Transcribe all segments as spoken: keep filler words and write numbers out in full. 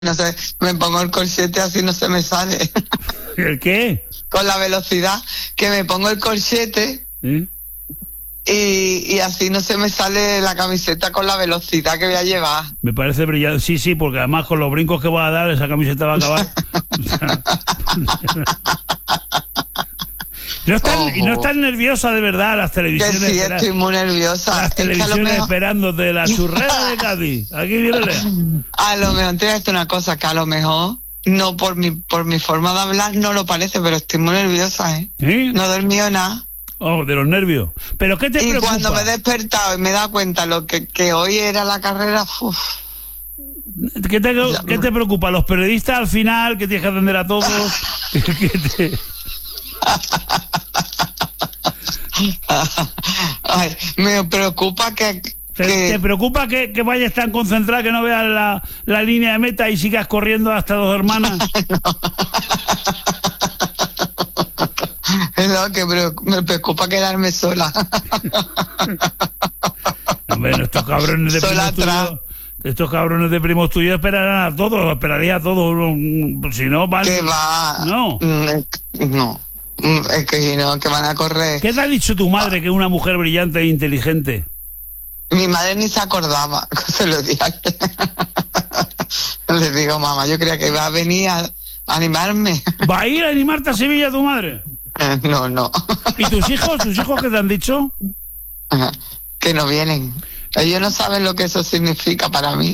no sé, me pongo el corsete así no se me sale. ¿El qué? Con la velocidad que me pongo el corsete. ¿Sí? Y, y así no se me sale la camiseta con la velocidad que voy a llevar. Me parece brillante. Sí, sí, porque además con los brincos que vas a dar, esa camiseta va a acabar. ¿No estás, ¿Y no estás nerviosa de verdad las televisiones? Que sí, espera, estoy muy nerviosa. Las Es que televisiones mejor, esperándote, la churrera de Cádiz. Aquí viene. a lo mejor te voy a decir una cosa, que a lo mejor, no por mi, por mi forma de hablar, no lo parece, pero estoy muy nerviosa, ¿eh? ¿Sí? No he dormido nada. Oh, de los nervios. ¿Pero qué te y preocupa? Cuando me he despertado y me he dado cuenta lo que, que hoy era la carrera, uff. ¿Qué te, ¿Qué te preocupa? ¿Los periodistas al final, que tienes que atender a todos? ¿Qué te... Ay, me preocupa que... ¿Te, que... ¿Te preocupa que, que vayas tan concentrada que no veas la, la línea de meta y sigas corriendo hasta dos hermanas? No, que me preocupa quedarme sola. Hombre, estos cabrones de primos tuyos, estos cabrones de primos tuyos esperarán a todos, esperaría a todos, si no van... ¿Qué va? No. No, es que no, que van a correr. ¿Qué te ha dicho tu madre, que es una mujer brillante e inteligente? Mi madre ni se acordaba, se lo dije. Le digo, mamá, yo creía que iba a venir a animarme. ¿Va a ir a animarte a Sevilla tu madre? No, no. ¿Y tus hijos? ¿Tus hijos qué te han dicho? Que no vienen. Ellos no saben lo que eso significa para mí.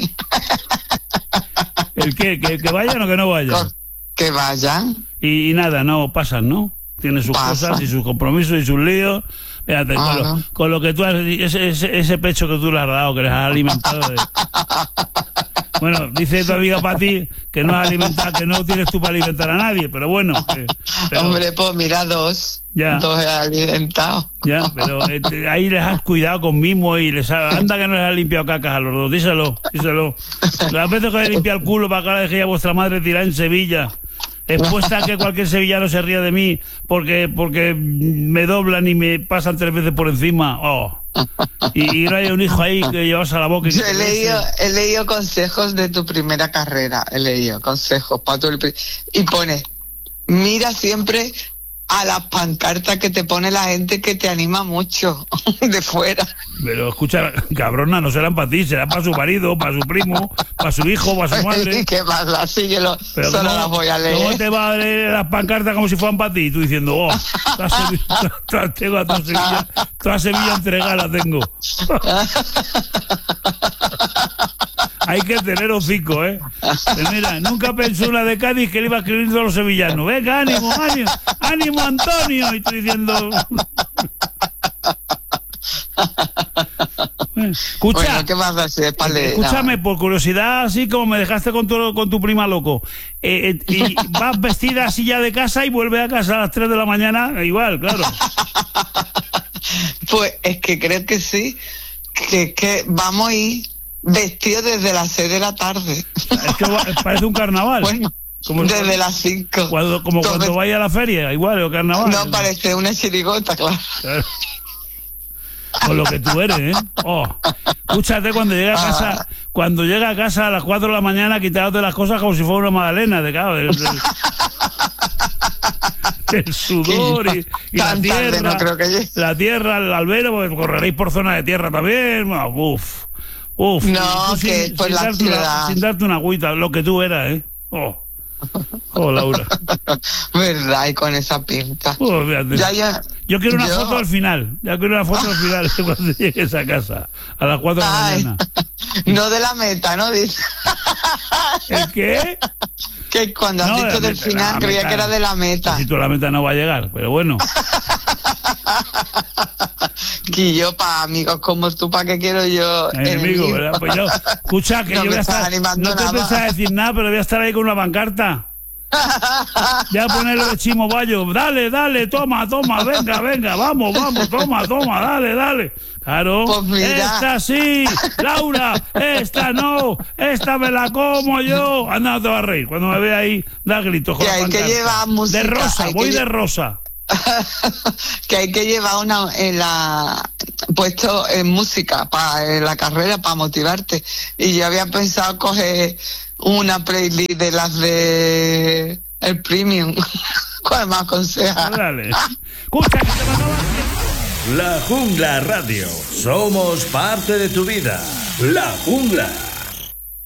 ¿El qué? ¿Que, que vayan o que no vayan? Que vayan. Y, y nada, no pasan, ¿no? Tienen sus Pasa. cosas y sus compromisos y sus líos. Fíjate, ah, con, lo, con lo que tú has... Ese, ese, ese pecho que tú le has dado, que les has alimentado de... Bueno, dice tu amiga Pati que no has alimentado, que no tienes tú para alimentar a nadie, pero bueno. Que, pero, Hombre, pues mira, dos. Ya. Dos he alimentado. Ya, pero eh, ahí les has cuidado con mimo y les ha, anda que no les has limpiado cacas a los dos. Díselo, díselo. Las veces que he limpiado el culo para que ahora dejé a vuestra madre tirada en Sevilla, expuesta a que cualquier sevillano se ría de mí porque porque me doblan y me pasan tres veces por encima. Oh. Y, y no hay un hijo ahí que llevas a la boca. Y Yo he leído, he leído consejos de tu primera carrera. He leído consejos para tu... Y pone, mira siempre a las pancartas que te pone la gente que te anima mucho de fuera. Pero escucha, cabrona, no serán para ti, serán para su marido, para su primo, para su hijo, para su madre. ¿Qué pasa? Sí, yo lo, solo ¿cómo, las voy a leer. ¿Cómo te va a leer las pancartas como si fueran para ti? Tú diciendo, oh, toda Sevilla, toda, tengo a toda Sevilla, toda Sevilla entregada la tengo. Hay que tener hocico, ¿eh? Pues mira, nunca pensó una de Cádiz que le iba a escribir a los sevillanos. Venga, ánimo, ánimo, ánimo, Antonio. Y estoy diciendo... Escucha, bueno, ¿qué vas a hacer? Vale, escúchame, no. por curiosidad, así como me dejaste con tu, con tu prima loco, eh, eh, y vas vestida así ya de casa y vuelves a casa a las tres de la mañana, igual, claro. Pues es que creo que sí, que, que vamos a ir vestidos desde las seis de la tarde. Es que parece un carnaval. Bueno, como desde el, las cinco. Cuando, como Entonces, cuando vaya a la feria, igual, o carnaval. No, parece una chirigota, claro. claro. Con lo que tú eres, ¿eh? Oh. Escúchate, cuando llega a casa, cuando llega a casa a las cuatro de la mañana, quitándote las cosas como si fuera una magdalena, de claro, del, del, del sudor y, y la tierra, no creo que la tierra, el albero, porque correréis por zona de tierra también, uf, uf. No, que sin, por sin la darte ciudad. Una, sin darte una agüita, lo que tú eras, ¿eh? Oh. Oh, Laura. ¿Verdad? Y con esa pinta. Oh, ya, ya, yo quiero una yo... foto al final. Ya quiero una foto al final cuando llegues a casa. A las cuatro de la mañana. No de la meta, ¿no? Dice. ¿El qué? Que cuando has no, dicho del meta, final creía meta, que era de la meta. Si tú la meta no va a llegar, pero bueno. Que yo, para amigos como tú, ¿para qué quiero yo? Enemigo, ¿verdad? Pues yo, escucha, que no yo voy a estar. No te pensás decir nada, pero voy a estar ahí con una pancarta. Voy a ponerle de Chimo Bayo. Dale, dale, toma, toma, venga, venga, vamos, vamos, toma, toma, dale, dale. Claro, pues esta sí, Laura, esta no, esta me la como yo. Anda, no te vas a reír. Cuando me ve ahí, da gritos. Que hay que llevar música. De rosa, voy de rosa. que hay que llevar una en la puesto en música para la carrera para motivarte, y yo había pensado coger una playlist de las de el premium. ¿Cuál me aconseja? Dale. Escucha, que te mandaba. La Jungla Radio. Somos parte de tu vida. La Jungla.